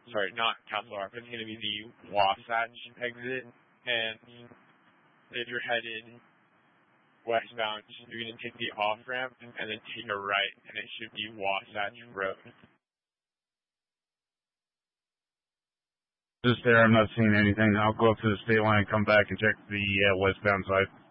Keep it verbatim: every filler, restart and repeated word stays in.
sorry, not Castle Rock, but it's going to be the Wasatch exit, and if you're headed westbound, you're going to take the off-ramp, and then take a right, and it should be Wasatch Road. Just there, I'm not seeing anything. I'll go up to the state line and come back and check the uh, westbound side.